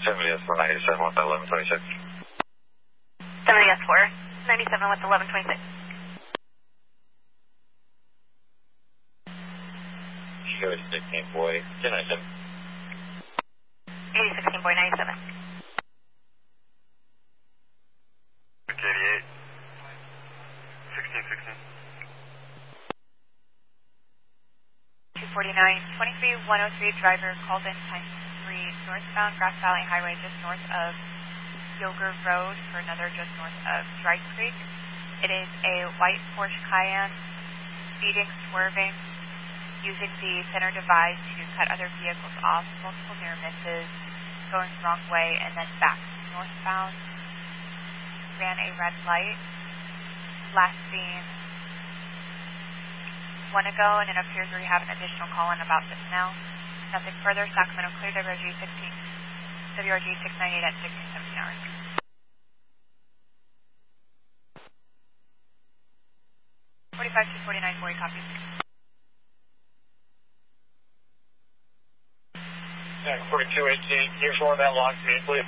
70S4 97 with 1126. 70S4 97 with 1126. Go 16 boy 1097. 8016 boy 97. 88. 1616. 249, 23103 driver called in time 3 northbound Grass Valley Highway just north of Yoger Road for another just north of Dry Creek. It is a white Porsche Cayenne speeding, swerving, using the center divide to cut other vehicles off, multiple near misses, going the wrong way, and then back northbound. Ran a red light. Last seen 1 ago, and it appears we have an additional call in about this now. Nothing further. Sacramento clear. WRG 698 at 1617 hours. Forty-five 249 40 copies. Yeah, 4218. Can you forward that log to me, please?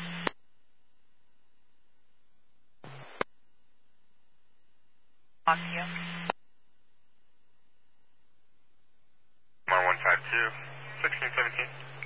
Log to you. R152, 1617.